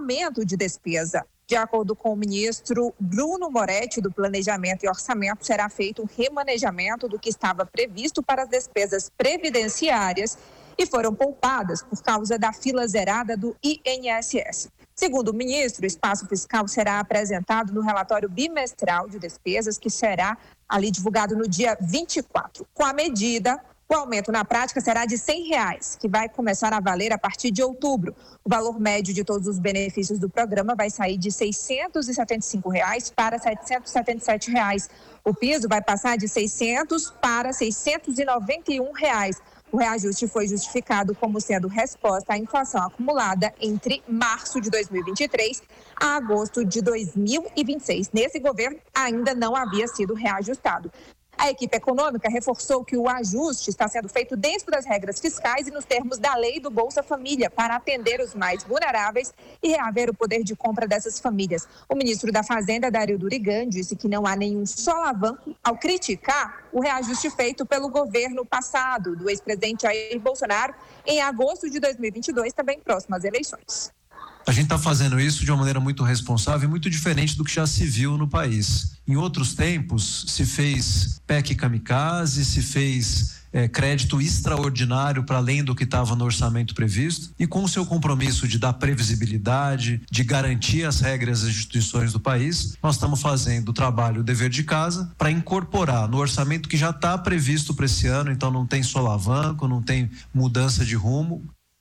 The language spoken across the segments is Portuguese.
aumento de despesa. De acordo com o ministro Bruno Moretti, do Planejamento e Orçamento, será feito um remanejamento do que estava previsto para as despesas previdenciárias e foram poupadas por causa da fila zerada do INSS. Segundo o ministro, o espaço fiscal será apresentado no relatório bimestral de despesas, que será ali divulgado no dia 24. Com a medida, o aumento na prática será de R$100, que vai começar a valer a partir de outubro. O valor médio de todos os benefícios do programa vai sair de R$ 675 para R$ 777. O piso vai passar de R$ 600 para R$ 691. O reajuste foi justificado como sendo resposta à inflação acumulada entre março de 2023 a agosto de 2026. Nesse governo, ainda não havia sido reajustado. A equipe econômica reforçou que o ajuste está sendo feito dentro das regras fiscais e nos termos da lei do Bolsa Família para atender os mais vulneráveis e reaver o poder de compra dessas famílias. O ministro da Fazenda, Dario Durigan, disse que não há nenhum solavanco ao criticar o reajuste feito pelo governo passado do ex-presidente Jair Bolsonaro em agosto de 2022, também próximo às eleições. A gente está fazendo isso de uma maneira muito responsável e muito diferente do que já se viu no país. Em outros tempos, se fez PEC kamikaze, se fez crédito extraordinário para além do que estava no orçamento previsto, e com o seu compromisso de dar previsibilidade, de garantir as regras e as instituições do país, nós estamos fazendo o trabalho, o dever de casa, para incorporar no orçamento que já está previsto para esse ano, então não tem solavanco, não tem mudança de rumo.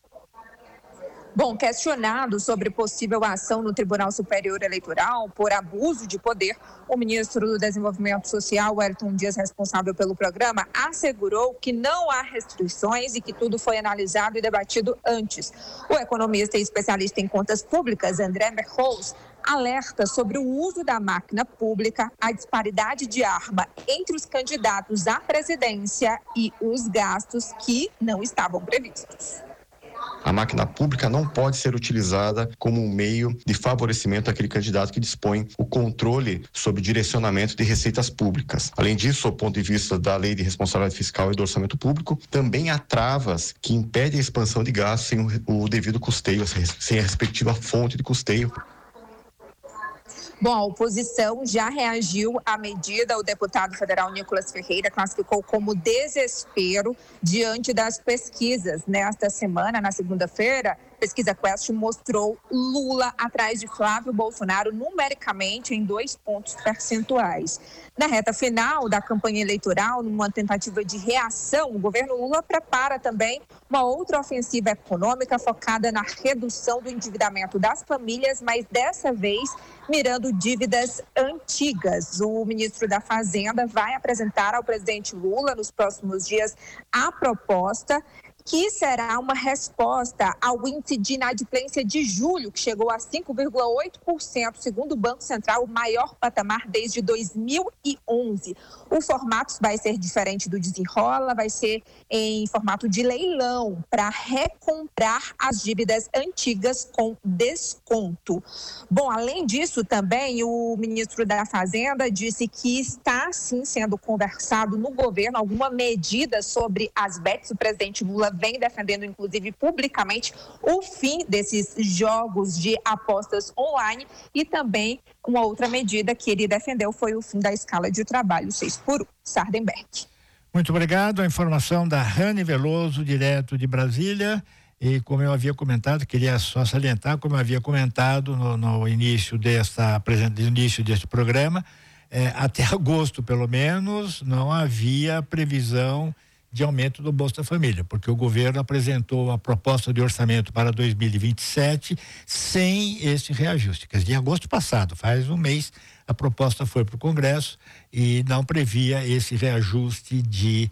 Bom, questionado sobre possível ação no Tribunal Superior Eleitoral por abuso de poder, o ministro do Desenvolvimento Social, Wellington Dias, responsável pelo programa, assegurou que não há restrições e que tudo foi analisado e debatido antes. O economista e especialista em contas públicas, André Merholz, alerta sobre o uso da máquina pública, a disparidade de arma entre os candidatos à presidência e os gastos que não estavam previstos. A máquina pública não pode ser utilizada como um meio de favorecimento àquele candidato que dispõe o controle sobre o direcionamento de receitas públicas. Além disso, do ponto de vista da Lei de Responsabilidade Fiscal e do Orçamento Público, também há travas que impedem a expansão de gastos sem o devido custeio, sem a respectiva fonte de custeio. Bom, a oposição já reagiu à medida. O deputado federal Nicolas Ferreira classificou como desespero diante das pesquisas. Nesta semana, na segunda-feira, a pesquisa Quest mostrou Lula atrás de Flávio Bolsonaro numericamente em 2 pontos percentuais. Na reta final da campanha eleitoral, numa tentativa de reação, o governo Lula prepara também uma outra ofensiva econômica focada na redução do endividamento das famílias, mas dessa vez mirando dívidas antigas. O ministro da Fazenda vai apresentar ao presidente Lula nos próximos dias a proposta, que será uma resposta ao índice de inadimplência de julho, que chegou a 5,8%, segundo o Banco Central, o maior patamar desde 2011. O formato vai ser diferente do desenrola, vai ser em formato de leilão, para recomprar as dívidas antigas com desconto. Bom, além disso, também o ministro da Fazenda disse que está, sim, sendo conversado no governo alguma medida sobre as bets. O presidente Lula vem defendendo, inclusive publicamente, o fim desses jogos de apostas online, e também uma outra medida que ele defendeu foi o fim da escala de trabalho 6x1. Sardenberg. Muito obrigado. A informação da Rani Veloso, direto de Brasília. E como eu havia comentado, queria só salientar, como eu havia comentado no início deste programa, até agosto, pelo menos, não havia previsão de aumento do Bolsa Família, porque o governo apresentou a proposta de orçamento para 2027 sem esse reajuste. Quer dizer, em agosto passado, faz um mês, a proposta foi para o Congresso e não previa esse reajuste de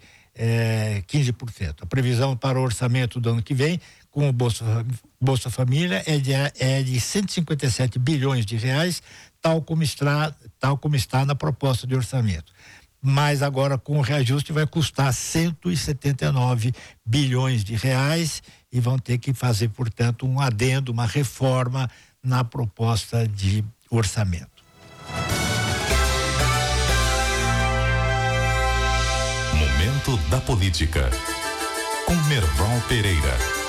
15%. A previsão para o orçamento do ano que vem, com o Bolsa Família, é de 157 bilhões de reais, tal como está na proposta de orçamento. Mas agora com o reajuste vai custar 179 bilhões de reais e vão ter que fazer, portanto, um adendo, uma reforma na proposta de orçamento. Momento da Política, com Merval Pereira.